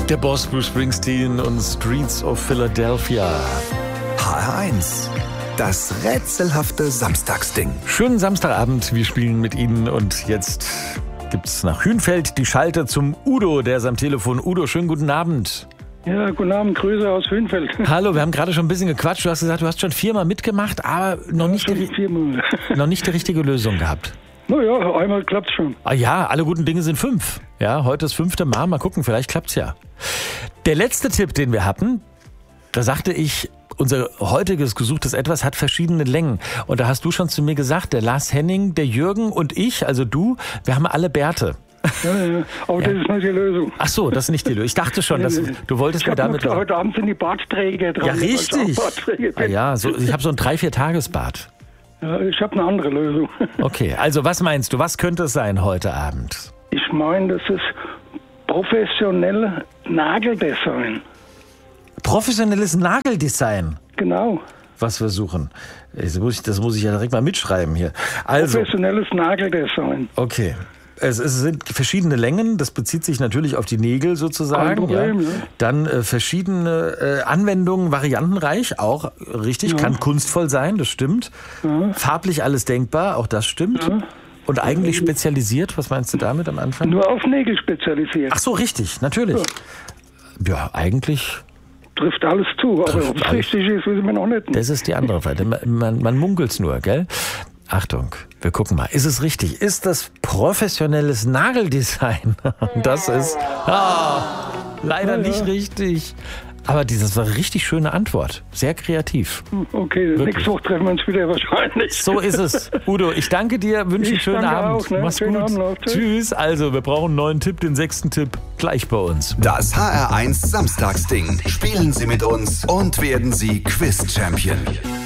Der Boss Bruce Springsteen und Streets of Philadelphia. HR1, das rätselhafte Samstagsding. Schönen Samstagabend, wir spielen mit Ihnen und jetzt gibt's nach Hünfeld die Schalte zum Udo, der ist am Telefon. Udo, schönen guten Abend. Ja, guten Abend, Grüße aus Hünfeld. Hallo, wir haben gerade schon ein bisschen gequatscht. Du hast gesagt, du hast schon 4-mal mitgemacht, aber noch nicht die richtige Lösung gehabt. Naja, einmal klappt's schon. Ah ja, alle guten Dinge sind 5. Ja, heute ist 5. Mal. Mal gucken, vielleicht klappt's ja. Der letzte Tipp, den wir hatten, da sagte ich, unser heutiges gesuchtes Etwas hat verschiedene Längen. Und da hast du schon zu mir gesagt, der Lars Henning, der Jürgen und ich, also du, wir haben alle Bärte. Ja, aber das ist nicht die Lösung. Ach so, das ist nicht die Lösung. Ich dachte schon, dass du wolltest mir damit... Heute Abend sind die Bartträger dran. Ja, richtig. Ah, ja, so, ich habe so einen 3-4-Tagesbart. Ja, ich habe eine andere Lösung. Okay, also was meinst du, was könnte es sein heute Abend? Ich meine, das ist professionelle Nageldesign. Professionelles Nageldesign? Genau. Was wir suchen. Das muss ich ja direkt mal mitschreiben hier. Also, professionelles Nageldesign. Okay. Es sind verschiedene Längen, das bezieht sich natürlich auf die Nägel sozusagen. Kein Problem, ja. Dann verschiedene Anwendungen, variantenreich, auch richtig, ja. Kann kunstvoll sein, das stimmt. Ja. Farblich alles denkbar, auch das stimmt. Ja. Und eigentlich spezialisiert, was meinst du damit am Anfang? Nur auf Nägel spezialisiert. Ach so, richtig, natürlich. Ja, eigentlich... Trifft alles zu, aber ob es richtig ist, wissen wir noch nicht. Das ist die andere Seite, man munkelt's nur, gell? Achtung, wir gucken mal. Ist es richtig? Ist das professionelles Nageldesign? Das ist leider nicht richtig. Aber das war eine richtig schöne Antwort. Sehr kreativ. Okay, nächste Woche treffen wir uns wieder wahrscheinlich. So ist es. Udo, ich danke dir, wünsche einen schönen Abend. Auch, ne? Mach's schönen gut. Abend noch. Tschüss. Also, wir brauchen einen neuen Tipp, den 6. Tipp gleich bei uns. Das HR1 Samstagsding. Spielen Sie mit uns und werden Sie Quiz-Champion.